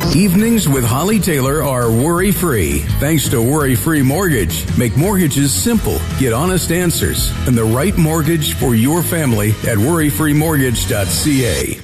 Evenings with Holly Taylor are worry-free. Thanks to Worry-Free Mortgage. Make mortgages simple. Get honest answers and the right mortgage for your family at worryfreemortgage.ca.